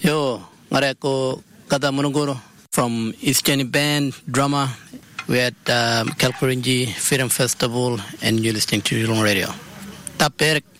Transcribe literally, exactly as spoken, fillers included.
Yo, Mareko Kadamunuguru from Eastern Band, drummer. We're at um, Kalkurinji Film Festival and you're listening to Yulong Radio. Taperek